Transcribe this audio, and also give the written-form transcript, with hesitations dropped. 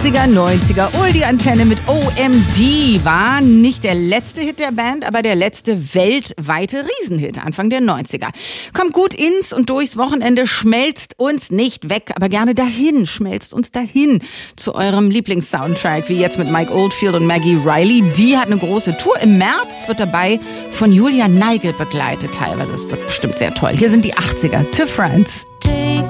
80er, 90er, die Antenne mit OMD war nicht der letzte Hit der Band, aber der letzte weltweite Riesenhit Anfang der 90er. Kommt gut ins und durchs Wochenende, schmelzt uns nicht weg, aber gerne dahin, schmelzt uns dahin zu eurem Lieblingssoundtrack, wie jetzt mit Mike Oldfield und Maggie Riley. Die hat eine große Tour. Im März wird dabei von Julia Neigel begleitet teilweise. Es wird bestimmt sehr toll. Hier sind die 80er. To France.